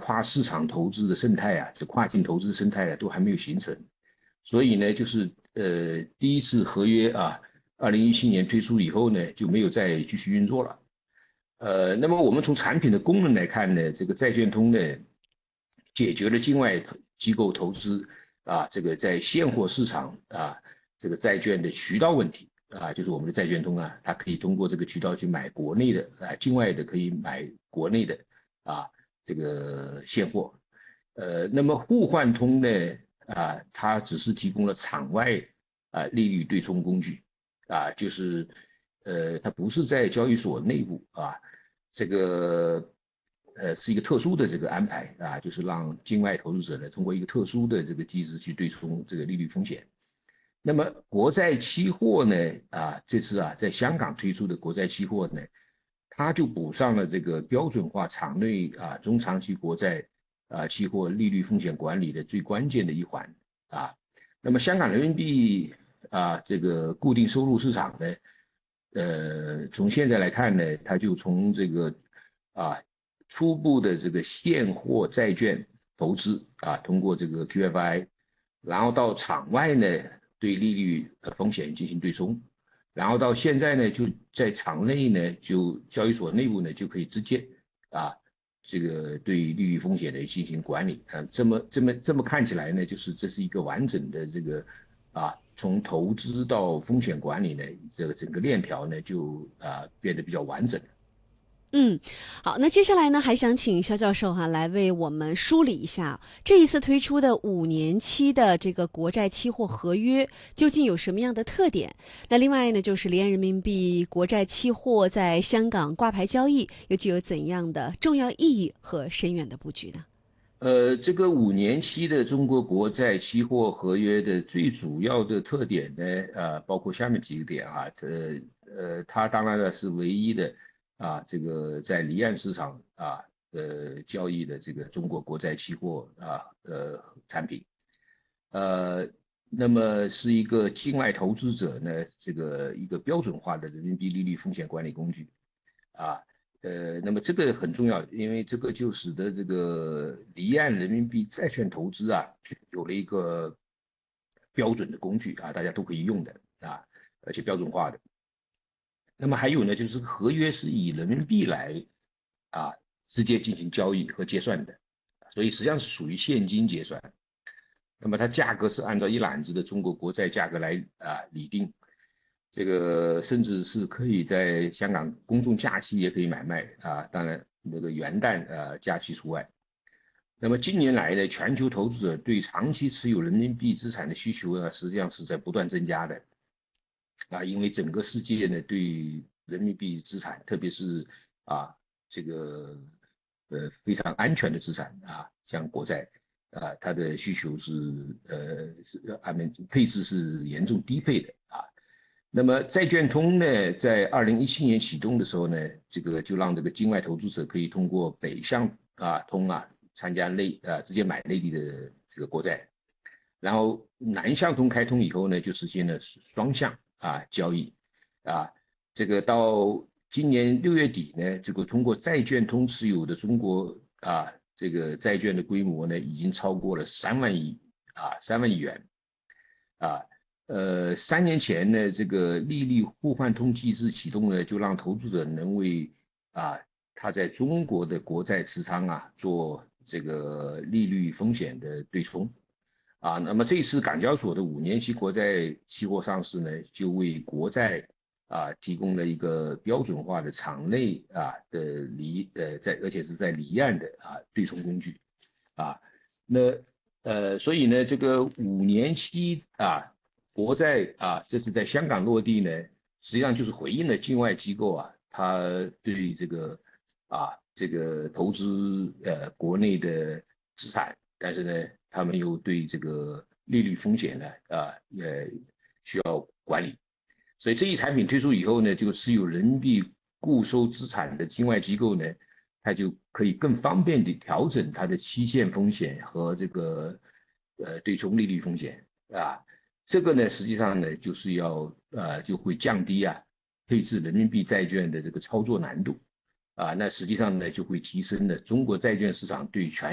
跨市场投资的生态啊，这跨境投资生态啊，都还没有形成。所以呢，就是第一次合约啊，2017年推出以后呢，就没有再继续运作了。那么我们从产品的功能来看呢，这个债券通呢，解决了境外机构投资啊，这个在现货市场啊，这个债券的渠道问题啊，就是我们的债券通啊，它可以通过这个渠道去买国内的啊，境外的可以买国内的啊，这个现货。那么互换通呢，啊，它只是提供了场外啊利率对冲工具啊，就是它不是在交易所内部啊。这个是一个特殊的这个安排啊，就是让境外投资者呢通过一个特殊的这个机制去对冲这个利率风险。那么国债期货呢啊，这次啊在香港推出的国债期货呢，它就补上了这个标准化场内啊中长期国债啊期货利率风险管理的最关键的一环啊。那么香港人民币啊这个固定收入市场呢，从现在来看呢，它就从这个啊初步的这个现货债券投资啊，通过这个 QFI，然后到场外呢对利率风险进行对冲，然后到现在呢就在场内呢就交易所内部呢就可以直接啊这个对利率风险的进行管理啊，这么看起来呢，就是这是一个完整的这个啊，从投资到风险管理呢，这个整个链条呢就变得比较完整。 嗯，好，那接下来呢，还想请肖教授来为我们梳理一下这一次推出的5年期的这个国债期货合约究竟有什么样的特点？那另外呢，就是离岸人民币国债期货在香港挂牌交易又具有怎样的重要意义和深远的布局呢？ 这个5年期的中国国债期货合约的最主要的特点呢，包括下面几个点啊，它当然了是唯一的啊，这个在离岸市场啊交易的这个中国国债期货产品，呃，那么是一个境外投资者呢这个一个标准化的人民币利率风险管理工具啊。那么这个很重要，因为这个就使得这个离岸人民币债券投资啊，有了一个标准的工具啊，大家都可以用的啊，而且标准化的。那么还有呢，就是合约是以人民币来啊直接进行交易和结算的，所以实际上是属于现金结算。那么它价格是按照一揽子的中国国债价格来拟定，这个甚至是可以在香港公众假期也可以买卖啊，当然那个元旦假期除外。那么近年来呢，全球投资者对长期持有人民币资产的需求呢，实际上是在不断增加的啊，因为整个世界呢对人民币资产，特别是啊这个非常安全的资产啊，像国债啊，它的需求是配置是严重低配的啊。那么债券通呢，在2017年启动的时候呢，这个就让这个境外投资者可以通过北向通参加直接买内地的这个国债，然后南向通开通以后呢，就实现了双向交易啊。这个到今年6月底呢，这个通过债券通持有的中国这个债券的规模呢，已经超过了3万亿元啊。3年前呢，这个利率互换通机制启动呢，就让投资者能为啊他在中国的国债持仓做这个利率风险的对冲啊。那么这次港交所的5年期国债期货上市呢，就为国债提供了一个标准化的场内而且是在离岸的对冲工具啊。那所以呢，这个5年期国债这是在香港落地呢，实际上就是回应了境外机构它对这个投资国内的资产，但是呢，他们又对这个利率风险呢需要管理，所以这一产品推出以后呢，就持有人民币固收资产的境外机构呢，它就可以更方便地调整它的期限风险和这个对冲利率风险啊。这个呢，实际上呢，就是就会降低配置人民币债券的这个操作难度那实际上呢，就会提升了中国债券市场对全